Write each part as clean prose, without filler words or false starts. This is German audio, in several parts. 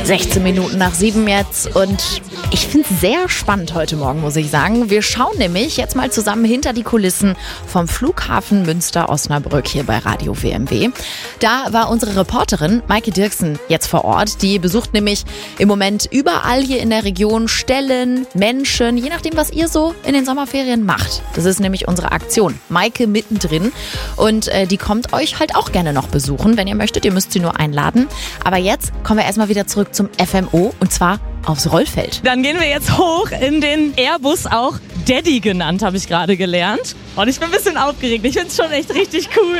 16 Minuten nach 7 jetzt und ich finde es sehr spannend heute Morgen, muss ich sagen. Wir schauen nämlich jetzt mal zusammen hinter die Kulissen vom Flughafen Münster-Osnabrück hier bei Radio WMW. Da war unsere Reporterin Maike Dirksen jetzt vor Ort. Die besucht nämlich im Moment überall hier in der Region Stellen, Menschen, je nachdem, was ihr so in den Sommerferien macht. Das ist nämlich unsere Aktion. Maike mittendrin und die kommt euch halt auch gerne noch besuchen, wenn ihr möchtet. Ihr müsst sie nur einladen. Aber jetzt kommen wir erstmal wieder zurück zum FMO und zwar aufs Rollfeld. Dann gehen wir jetzt hoch in den Airbus, auch Daddy genannt, habe ich gerade gelernt. Und ich bin ein bisschen aufgeregt. Ich finde es schon echt richtig cool.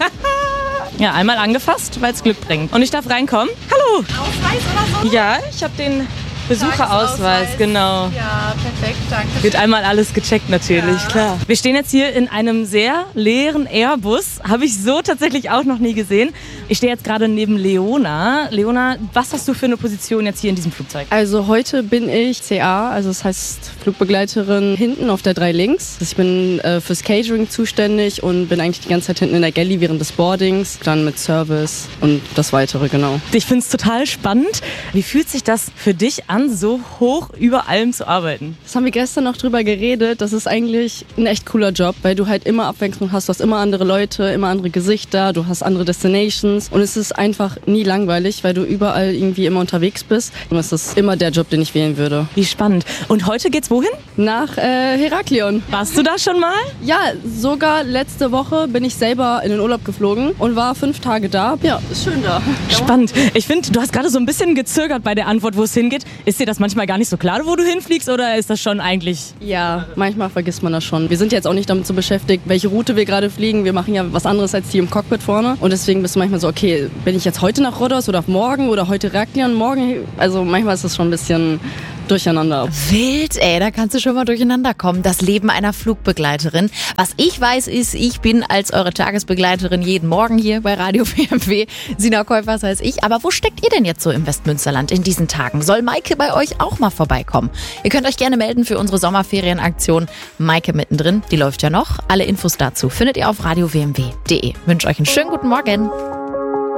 Ja, einmal angefasst, weil es Glück bringt. Und ich darf reinkommen. Hallo! Ausweis oder so? Ja, ich habe den Besucherausweis, genau. Ja, perfekt, danke. Wird einmal alles gecheckt natürlich, Ja. klar. Wir stehen jetzt hier in einem sehr leeren Airbus. Habe ich so tatsächlich auch noch nie gesehen. Ich stehe jetzt gerade neben Leona. Leona, was hast du für eine Position jetzt hier in diesem Flugzeug? Also heute bin ich CA, also das heißt Flugbegleiterin hinten auf der 3 links. Ich bin fürs Catering zuständig und bin eigentlich die ganze Zeit hinten in der Galley während des Boardings, dann mit Service und das Weitere, genau. Ich finde es total spannend. Wie fühlt sich das für dich an, so hoch über allem zu arbeiten? Das haben wir gestern noch drüber geredet. Das ist eigentlich ein echt cooler Job, weil du halt immer Abwechslung hast. Du hast immer andere Leute, immer andere Gesichter, du hast andere Destinations und es ist einfach nie langweilig, weil du überall irgendwie immer unterwegs bist. Und es ist immer der Job, den ich wählen würde. Wie spannend. Und heute geht's wohin? Nach Heraklion. Warst du da schon mal? Ja, sogar letzte Woche bin ich selber in den Urlaub geflogen und war 5 Tage da. Ja, ist schön da. Spannend. Ich finde, du hast gerade so ein bisschen gezögert bei der Antwort, wo es hingeht. Ist dir das manchmal gar nicht so klar, wo du hinfliegst, oder ist das schon eigentlich... Ja, manchmal vergisst man das schon. Wir sind jetzt auch nicht damit so beschäftigt, welche Route wir gerade fliegen. Wir machen ja was anderes als die im Cockpit vorne. Und deswegen bist du manchmal so, okay, bin ich jetzt heute nach Rhodos oder morgen oder heute Heraklion, morgen? Also manchmal ist das schon ein bisschen durcheinander. Wild, ey, da kannst du schon mal durcheinander kommen. Das Leben einer Flugbegleiterin. Was ich weiß ist, ich bin als eure Tagesbegleiterin jeden Morgen hier bei Radio WMW. Sina Käufers heißt ich. Aber wo steckt ihr denn jetzt so im Westmünsterland in diesen Tagen? Soll Maike bei euch auch mal vorbeikommen? Ihr könnt euch gerne melden für unsere Sommerferienaktion Maike mittendrin. Die läuft ja noch. Alle Infos dazu findet ihr auf radiowmw.de. Wünsche euch einen schönen guten Morgen.